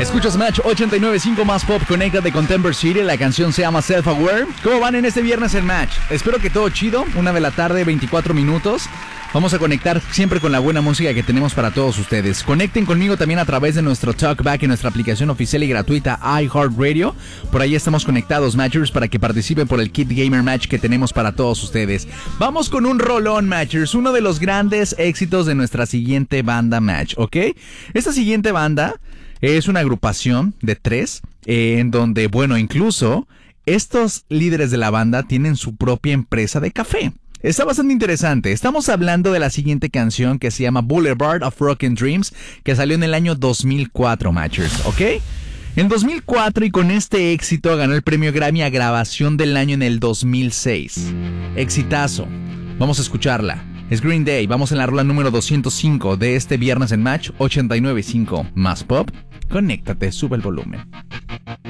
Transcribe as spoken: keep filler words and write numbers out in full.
Escuchas Match ochenta y nueve punto cinco más pop, conéctate con Temper City, la canción se llama Self Aware. ¿Cómo van en este viernes en Match? Espero que todo chido, una de la tarde, veinticuatro minutos. Vamos a conectar siempre con la buena música que tenemos para todos ustedes. Conecten conmigo también a través de nuestro Talkback en nuestra aplicación oficial y gratuita iHeartRadio. Por ahí estamos conectados, Matchers, para que participen por el Kit Gamer Match que tenemos para todos ustedes. Vamos con un rolón, Matchers, uno de los grandes éxitos de nuestra siguiente banda Match, ¿ok? Esta siguiente banda es una agrupación de tres, eh, en donde, bueno, incluso estos líderes de la banda tienen su propia empresa de café. Está bastante interesante. Estamos hablando de la siguiente canción que se llama Boulevard of Broken Dreams, que salió en el año dos mil cuatro, Matchers, ¿ok? En dos mil cuatro, y con este éxito ganó el premio Grammy a Grabación del Año en el dos mil seis. Exitazo. Vamos a escucharla. Es Green Day. Vamos en la rola número doscientos cinco de este viernes en Match ochenta y nueve punto cinco más pop. Conéctate, sube el volumen.